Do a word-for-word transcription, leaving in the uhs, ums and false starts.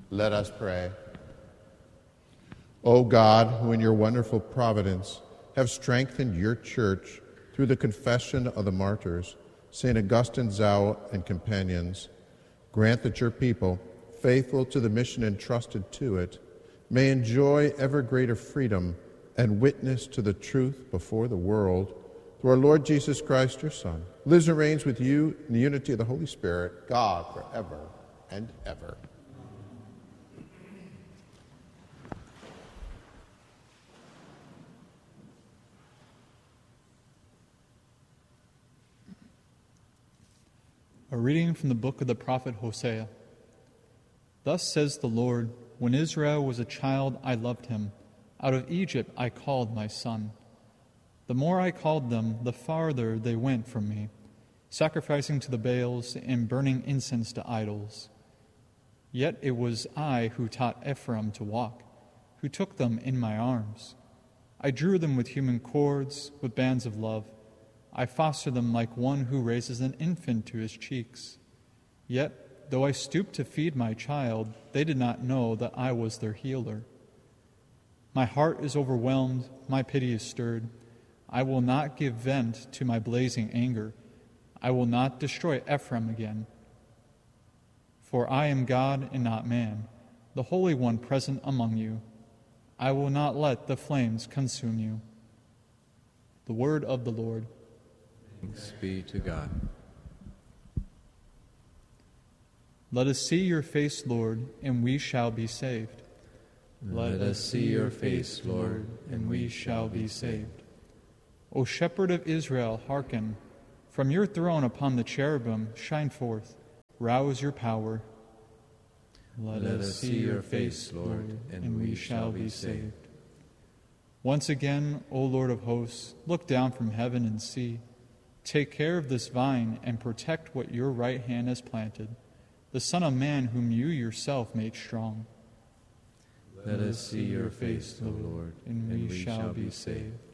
Let us pray. O God, who in your wonderful providence have strengthened your church through the confession of the martyrs, Saint Augustine, Zao, and companions, grant that your people, faithful to the mission entrusted to it, may enjoy ever greater freedom and witness to the truth before the world, through our Lord Jesus Christ, your Son, lives and reigns with you in the unity of the Holy Spirit, God, forever and ever. A reading from the book of the prophet Hosea. Thus says the Lord, when Israel was a child, I loved him. Out of Egypt I called my son. The more I called them, the farther they went from me, sacrificing to the Baals and burning incense to idols. Yet it was I who taught Ephraim to walk, who took them in my arms. I drew them with human cords, with bands of love. I fostered them like one who raises an infant to his cheeks. Yet, though I stooped to feed my child, they did not know that I was their healer. My heart is overwhelmed, my pity is stirred. I will not give vent to my blazing anger. I will not destroy Ephraim again. For I am God and not man, the Holy One present among you. I will not let the flames consume you. The word of the Lord. Thanks be to God. Let us see your face, Lord, and we shall be saved. Let us see your face, Lord, and we shall be saved. O Shepherd of Israel, hearken. From your throne upon the cherubim, shine forth. Rouse your power. Let us see your face, Lord, and we shall be saved. Once again, O Lord of hosts, look down from heaven and see. Take care of this vine and protect what your right hand has planted, the Son of Man whom you yourself made strong. Let us see your face, O Lord, and we shall be saved.